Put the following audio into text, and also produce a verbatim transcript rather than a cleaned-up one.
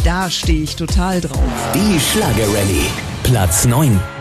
Da stehe ich total drauf. Die Schlager Rallye. Platz neun.